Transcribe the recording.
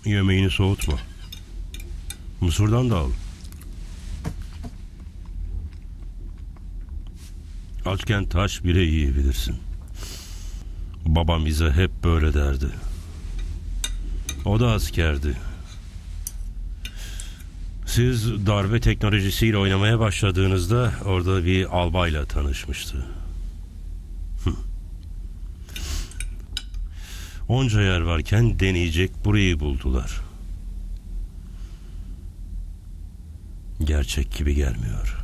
Yemeğini soğutma. Mısırdan da al. Açken taş bile yiyebilirsin. Babam bize hep böyle derdi. O da askerdi. Siz darbe teknolojisiyle oynamaya başladığınızda orada bir albayla tanışmıştı. Onca yer varken deneyecek burayı buldular. Gerçek gibi gelmiyor.